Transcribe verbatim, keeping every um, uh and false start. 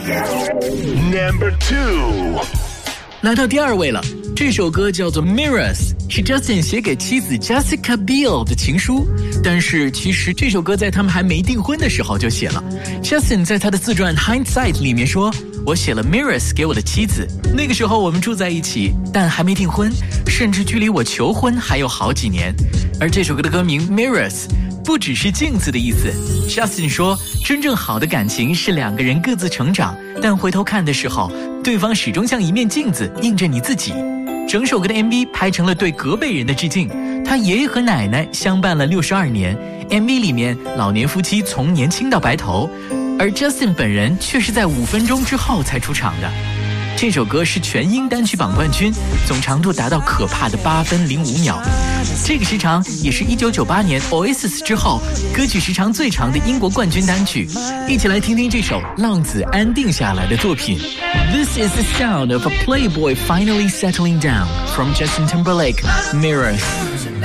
Number two， 来到第二位了。这首歌叫做 Mirrors， 是 Justin 写给妻子 Jessica Biel 的情书，但是其实这首歌在他们还没订婚的时候就写了。Justin 在他的自传 Hindsight 里面说，我写了 Mirrors 给我的妻子，那个时候我们住在一起，但还没订婚，甚至距离我求婚还有好几年。而这首歌的歌名 Mirrors 不只是镜子的意思。 Justin 说，真正好的感情是两个人各自成长，但回头看的时候，对方始终像一面镜子映着你自己。整首歌的 M V 拍成了对隔辈人的致敬，他爷爷和奶奶相伴了六十二年。 M V 里面老年夫妻从年轻到白头，而 Justin 本人却是在五分钟之后才出场的。这首歌是全英单曲榜冠军，总长度达到可怕的八分零五秒，这个时长也是一九九八年 Oasis 之后歌曲时长最长的英国冠军单曲。一起来听听这首浪子安定下来的作品。 This is the sound of a playboy finally settling down from Justin Timberlake, Mirrors.